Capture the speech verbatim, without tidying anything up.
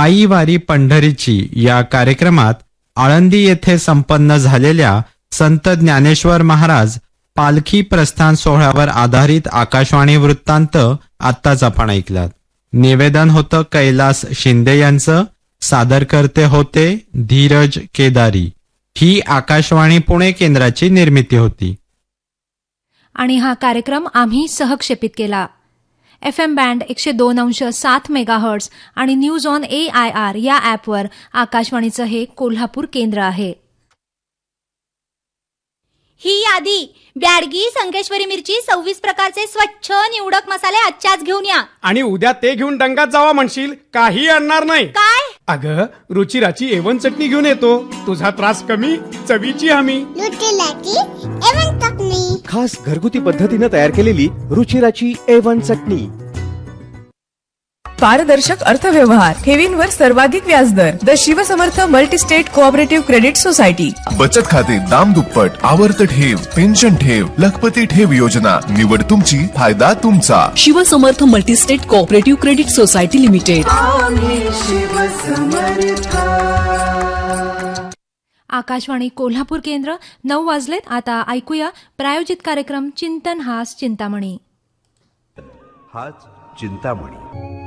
पायी वारी पंढरीची या कार्यक्रमात आळंदी येथे संपन्न झालेल्या संत ज्ञानेश्वर महाराज पालखी प्रस्थान सोहळ्यावर आधारित आकाशवाणी वृत्तांत आत्ताच आपण ऐकलात. निवेदन होतं कैलास शिंदे यांचं. सादरकर्ते होते धीरज केदारी. ही आकाशवाणी पुणे केंद्राची निर्मिती होती. आणि हा कार्यक्रम आम्ही सहक्षेपित केला. एफ एम बँड एकशे दोन अंश सात मेगाहर्ट्ज आणि news on A I R या ॲपवर आकाशवाणीचं हे कोल्हापूर केंद्र आहे. ही यादी ब्याडगी संकेश्वरी मिरची सव्वीस प्रकारचे स्वच्छ निवडक मसाले आजच्याच घेऊन या. आणि उद्या ते घेऊन डंगात जावा म्हणशील काही आणणार नाही. काय? अगं रुचिराची एवन चटणी घेऊन येतो. तुझा त्रास कमी, चवीची हमी. रुचिराची एवन चटणी, खास घरगुती पद्धतीने तयार केलेली रुचिराची एवन चटणी. पारदर्शक अर्थव्यवहार, ठेवींवर सर्वाधिक व्याजदर. The Shivsamarth multi-state cooperative credit society. बचत खाते दाम दुप्पट, आवर्त ठेव, पेन्शन ठेव, लखपती ठेव योजना. निवड तुमची, फायदा तुमचा. Shivsamarth multi-state cooperative credit society limited. Akashvani Kolhapur केंद्र. नऊ वाजलेत. आता ऐकूया प्रायोजित कार्यक्रम चिंतन हाच चिंतामणी. हाच चिंतामणी.